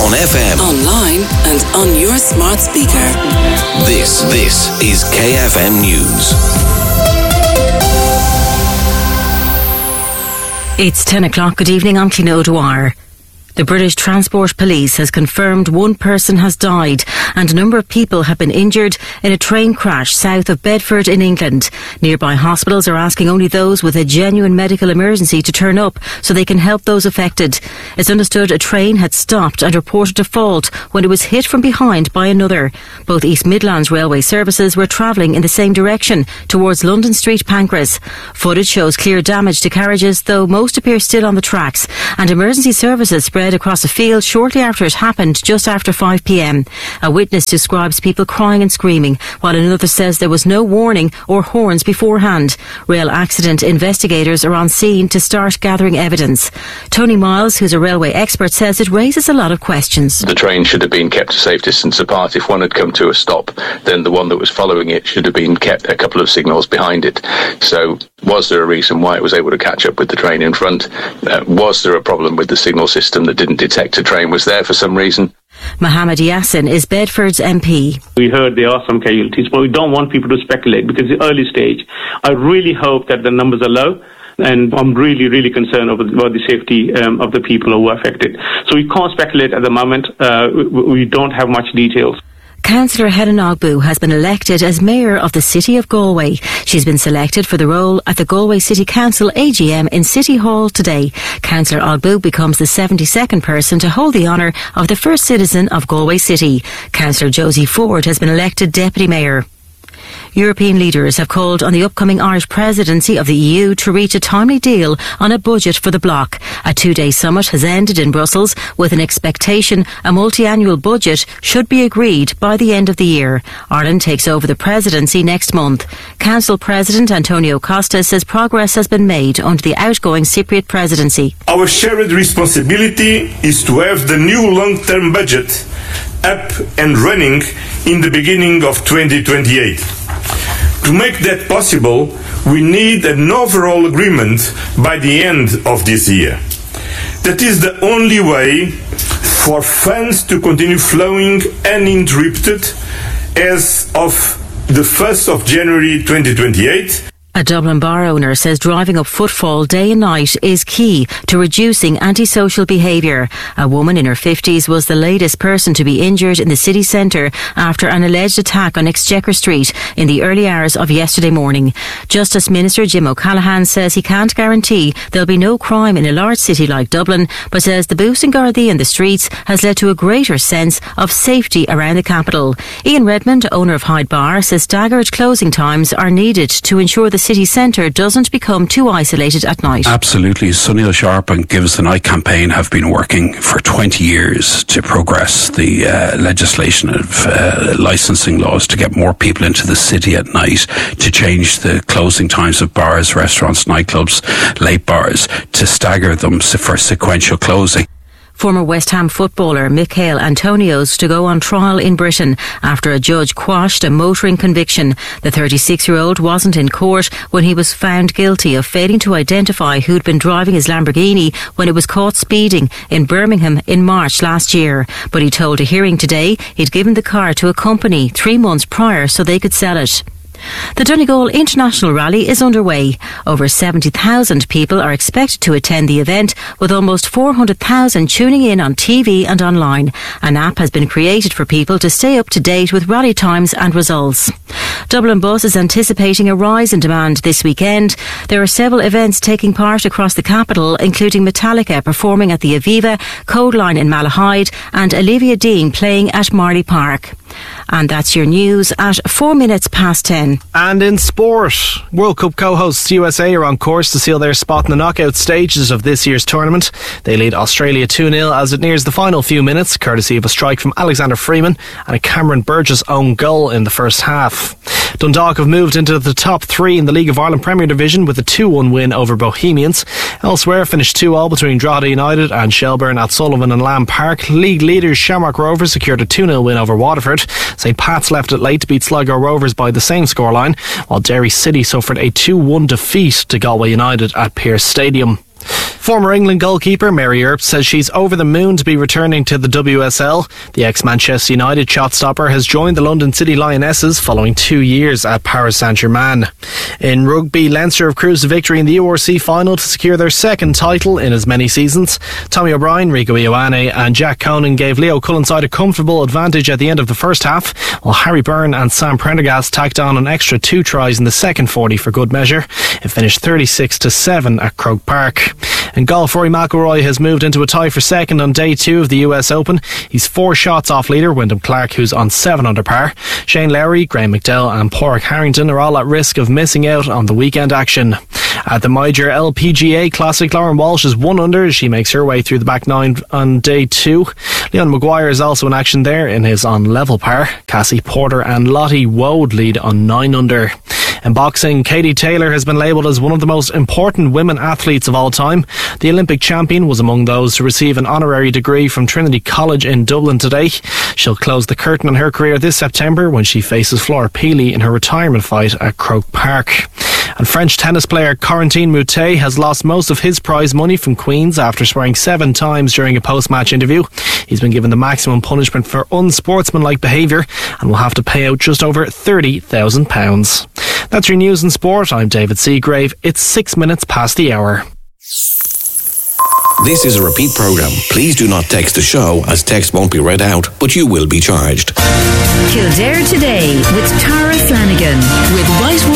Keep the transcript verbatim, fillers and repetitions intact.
on F M, online and on your smart speaker. This, this is K F M News. It's ten o'clock. Good evening, I'm Clín O'Dwyer. The British Transport Police has confirmed one person has died and a number of people have been injured in a train crash south of Bedford in England. Nearby hospitals are asking only those with a genuine medical emergency to turn up so they can help those affected. It's understood a train had stopped and reported a fault when it was hit from behind by another. Both East Midlands Railway services were travelling in the same direction towards London Street, Pancras. Footage shows clear damage to carriages, though most appear still on the tracks, and emergency services spread across a field shortly after it happened, just after five p.m. A witness describes people crying and screaming, while another says there was no warning or horns beforehand. Rail accident investigators are on scene to start gathering evidence. Tony Miles, who's a railway expert, says it raises a lot of questions. The train should have been kept a safe distance apart. If one had come to a stop, then the one that was following it should have been kept a couple of signals behind it. So was there a reason why it was able to catch up with the train in front? Uh, was there a problem with the signal system that didn't detect a train was there for some reason? Mohammed Yassin is Bedford's M P. We heard there are some casualties, but we don't want people to speculate because it's the early stage. I really hope that the numbers are low, and I'm really, really concerned over, about the safety um, of the people who were affected. So we can't speculate at the moment. Uh, we, we don't have much details. Councillor Helen Ogbu has been elected as Mayor of the City of Galway. She's been selected for the role at the Galway City Council A G M in City Hall today. Councillor Ogbu becomes the seventy-second person to hold the honour of the first citizen of Galway City. Councillor Josie Ford has been elected Deputy Mayor. European leaders have called on the upcoming Irish presidency of the E U to reach a timely deal on a budget for the bloc. A two-day summit has ended in Brussels with an expectation a multi-annual budget should be agreed by the end of the year. Ireland takes over the presidency next month. Council President Antonio Costa says progress has been made under the outgoing Cypriot presidency. Our shared responsibility is to have the new long-term budget up and running in the beginning of twenty twenty-eight. To make that possible, we need an overall agreement by the end of this year. That is the only way for funds to continue flowing uninterrupted as of the first of January twenty twenty-eight. A Dublin bar owner says driving up footfall day and night is key to reducing antisocial behaviour. A woman in her fifties was the latest person to be injured in the city centre after an alleged attack on Exchequer Street in the early hours of yesterday morning. Justice Minister Jim O'Callaghan says he can't guarantee there'll be no crime in a large city like Dublin, but says the boost in Gardaí in the streets has led to a greater sense of safety around the capital. Ian Redmond, owner of Hyde Bar, says staggered closing times are needed to ensure the city centre doesn't become too isolated at night. Absolutely. Sunil Sharp and Give Us the Night campaign have been working for twenty years to progress the uh, legislation of uh, licensing laws to get more people into the city at night, to change the closing times of bars, restaurants, nightclubs, late bars, to stagger them for sequential closing. Former West Ham footballer Michail Antonio's to go on trial in Britain after a judge quashed a motoring conviction. The thirty-six-year-old wasn't in court when he was found guilty of failing to identify who'd been driving his Lamborghini when it was caught speeding in Birmingham in March last year. But he told a hearing today he'd given the car to a company three months prior so they could sell it. The Donegal International Rally is underway. Over seventy thousand people are expected to attend the event, with almost four hundred thousand tuning in on T V and online. An app has been created for people to stay up to date with rally times and results. Dublin Bus is anticipating a rise in demand this weekend. There are several events taking part across the capital, including Metallica performing at the Aviva, Codeline in Malahide and Olivia Dean playing at Marley Park. And that's your news at four minutes past ten. And in sport, World Cup co-hosts U S A are on course to seal their spot in the knockout stages of this year's tournament. They lead Australia two nil as it nears the final few minutes, courtesy of a strike from Alexander Freeman and a Cameron Burgess own goal in the first half. Dundalk have moved into the top three in the League of Ireland Premier Division with a two one win over Bohemians. Elsewhere, finished two all between Drogheda United and Shelbourne at Sullivan and Lamb Park. League leaders Shamrock Rovers secured a two nil win over Waterford. St Pat's left it late to beat Sligo Rovers by the same scoreline, while Derry City suffered a two one defeat to Galway United at Pearse Stadium. Former England goalkeeper Mary Earp says she's over the moon to be returning to the W S L. The ex-Manchester United shot-stopper has joined the London City Lionesses following two years at Paris Saint-Germain. In rugby, Leinster have cruised to victory in the U R C final to secure their second title in as many seasons. Tommy O'Brien, Rico Ioane and Jack Conan gave Leo Cullinside a comfortable advantage at the end of the first half, while Harry Byrne and Sam Prendergast tacked on an extra two tries in the second forty for good measure. It finished thirty-six to seven at Croke Park. In golf, Rory McIlroy has moved into a tie for second on day two of the U S Open. He's four shots off leader Wyndham Clark, who's on seven under par. Shane Lowry, Graham McDowell and Pádraig Harrington are all at risk of missing out on the weekend action. At the Major L P G A Classic, Lauren Walsh is one under as she makes her way through the back nine on day two. Leon Maguire is also in action there in his on level par. Cassie Porter and Lottie Woad lead on nine under. In boxing, Katie Taylor has been labelled as one of the most important women athletes of all time. The Olympic champion was among those to receive an honorary degree from Trinity College in Dublin today. She'll close the curtain on her career this September when she faces Flora Peely in her retirement fight at Croke Park. And French tennis player Corentin Moutet has lost most of his prize money from Queen's after swearing seven times during a post-match interview. He's been given the maximum punishment for unsportsmanlike behaviour and will have to pay out just over thirty thousand pounds. That's your news and sport. I'm David Seagrave. It's six minutes past the hour. This is a repeat programme. Please do not text the show, as text won't be read out, but you will be charged. Kildare Today with Tara Flanagan. With Whitewater